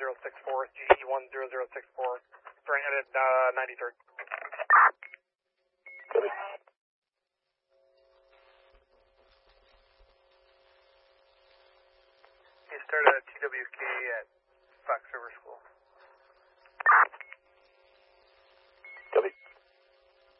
GE1064, turn headed 93rd. He started at TWK at Fox River School.